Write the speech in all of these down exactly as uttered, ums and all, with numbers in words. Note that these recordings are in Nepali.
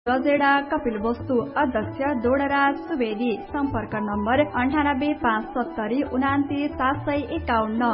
गजेडा कपिल वस्तु अध्यक्ष दोडराज सुवेदी सम्पर्क नम्बर अन्ठानब्बे पाँच सत्तरी उनान्तीस सात सय एकाउन्न।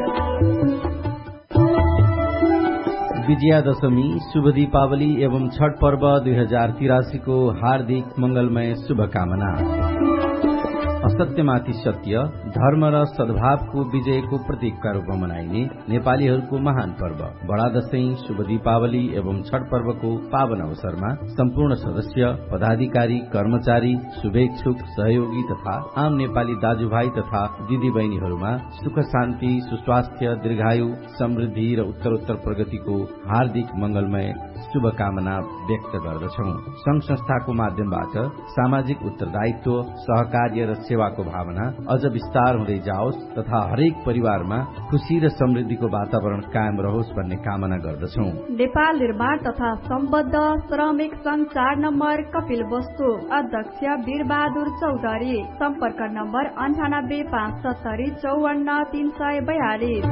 विजयादशमी शुभ दीपावली एवं छठ पर्व दुई हजार तिरासी को हार्दिक मंगलमय शुभकामना। असत्यमाथि सत्य, धर्म र सद्भावको विजयको प्रतीकका रूपमा मनाइने नेपालीहरूको महान पर्व बडा दशैं शुभ दीपावली एवं छठ पर्वको पावन अवसरमा सम्पूर्ण सदस्य, पदाधिकारी, कर्मचारी, शुभेच्छुक, सहयोगी तथा आम नेपाली दाजुभाइ तथा दिदी बहिनीहरूमा सुख शान्ति, सुस्वास्थ्य, दीर्घायु, समृद्धि र उत्तरोत्तर प्रगतिको हार्दिक मंगलमय शुभकामना व्यक्त गर्दछौं। संघ संस्थाको माध्यमबाट सामाजिक उत्तरदायित्व, सहकार्य र सेवाको भावना अझ विस्तार हुँदै जाओस् तथा हरेक परिवारमा खुशी र समृद्धिको वातावरण कायम रहोस् भन्ने कामना गर्दछौं। नेपाल निर्माण तथा सम्बद्ध श्रमिक संघ चार नम्बर कपिल वस्तु अध्यक्ष वीरबहादुर चौधरी सम्पर्क नम्बर अन्ठानब्बे पाँच सत्तरी चौवन्न तीन सय बयालिस।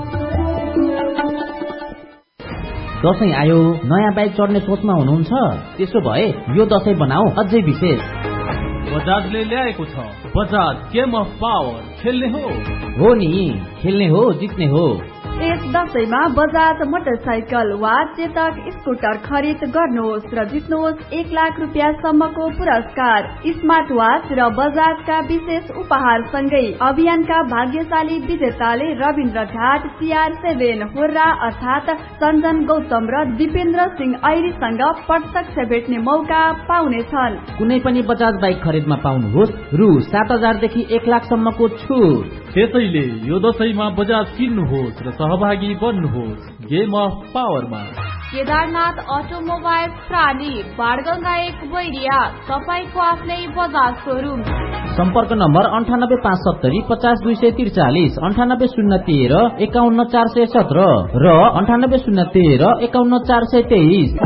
दशैं आयो, नयाँ बाइक चढ्ने सोचमा हुनुहुन्छ? त्यसो भए यो दशैं बनाऊ अझै विशेष। बजाजले ल्याएको छ बजाज गेम अफ पावर। खेल्ने हो हो नि, खेल्ने हो, जित्ने हो। यस दशैंमा बजाज मोटरसाइकल वा चेतक स्कुटर खरिद गर्नुहोस् र जित्नुहोस् एक लाख रुपियाँ सम्मको पुरस्कार, स्मार्ट वाच र बजाजका विशेष उपहार सँगै अभियानका भाग्यशाली विजेताले रविन्द्र घाट सीआर सेभेन होर्रा अर्थात सञ्जन गौतम र दिपेन्द्र सिंह ऐरीसँग प्रत्यक्ष भेट्ने मौका पाउनेछन्। कुनै पनि बजाज बाइक खरिदमा पाउनुहोस् रु सात हजारदेखि एक लाख सम्मको छुट। त्यसैले यो दशैंमा बजाज किन्नुहोस् र सहभागी बन्नुहोस् गेम अफ पावरमा। केदारनाथ अटोमोबाइल प्राणी बाडगंगा एक बैरिया, तपाईको आफ्नै बजाज सोरूम। सम्पर्क नम्बर अन्ठानब्बे पाँच सत्तरी पचास दुई सय त्रिचालिस, अन्ठानब्बे शून्य तेह्र एकाउन्न चार सय सत्र र अन्ठानब्बे शून्य तेह्र एकाउन्न चार सय तेइस।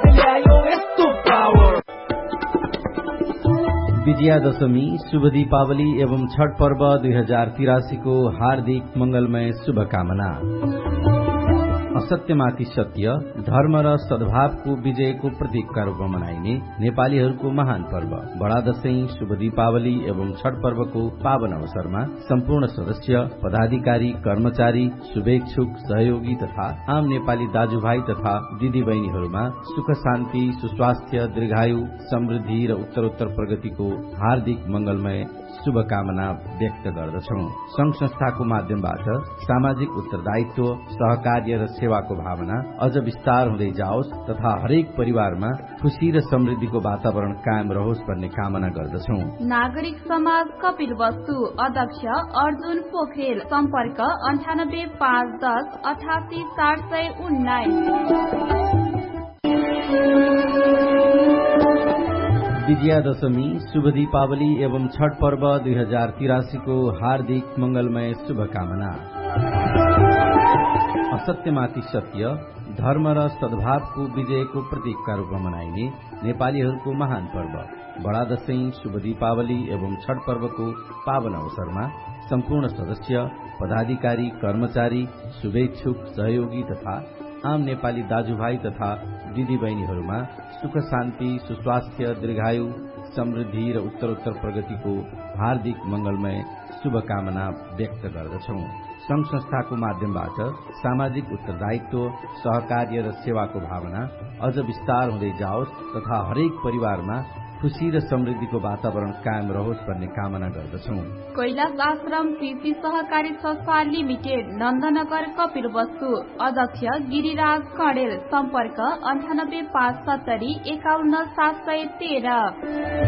विजयादशमी शुभ दीपावली एवं छठ पर्व दुई हजार तिरासी को हार्दिक मंगलमय शुभकामना। असत्यमाथि सत्य, धर्म र सद्भावको विजयको प्रतीकका रूपमा मनाइने नेपालीहरूको महान पर्व बडा दशैं शुभ दीपावली एवं छठ पर्वको पावन अवसरमा सम्पूर्ण सदस्य, पदाधिकारी, कर्मचारी, शुभेच्छुक, सहयोगी तथा आम नेपाली दाजुभाइ तथा दिदी बहिनीहरूमा सुख शान्ति, सुस्वास्थ्य, दीर्घायु, समृद्धि र उत्तरोत्तर प्रगतिको हार्दिक मंगलमय शुभकामना व्यक्त गर्दछौं। संघ संस्थाको माध्यमबाट सामाजिक उत्तरदायित्व, सहकार्य र सेवाको भावना अझ विस्तार हुँदै जाओस् तथा हरेक परिवारमा खुशी र समृद्धिको वातावरण कायम रहोस् भन्ने कामना गर्दछौं। नागरिक समाज कपिल वस्तु अध्यक्ष अर्जुन पोखरेल सम्पर्क अन्ठानब्बे पाँच दस अठासी चार सय उन्नाइस। विजयादशमी शुभ दीपावली एवं छठ पर्व दुई हजार तिरासी को हार्दिक मंगलमय शुभकामना। असत्यमाथि सत्य, धर्म र सद्भावको विजयको प्रतीकका रूपमा मनाइने नेपालीहरूको महान पर्व बडा दशैं शुभ दीपावली एवं छठ पर्वको पावन अवसरमा सम्पूर्ण सदस्य, पदाधिकारी, कर्मचारी, शुभेच्छुक, सहयोगी तथा आम नेपाली दाजुभाइ तथा दिदी बहिनीहरूमा सुख शान्ति, सुस्वास्थ्य, दीर्घायु, समृद्धि र उत्तरोत्तर प्रगतिको हार्दिक मंगलमय शुभकामना व्यक्त गर्दछौं। संघ संस्थाको माध्यमबाट सामाजिक उत्तरदायित्व, सहकार्य र सेवाको भावना अझ विस्तार हुँदै जाओस् तथा हरेक परिवारमा खुशी र समृद्धिको वातावरण कायम रहोस् भन्ने कामना गर्दछौं। कैलाश आश्रम कृषि सहकारी संस्था लिमिटेड नन्दनगर कपिल वस्तु अध्यक्ष गिरिराज कणेल सम्पर्क अन्ठानब्बे पाँच सत्तरी एकाउन्न सात सय तेह्र।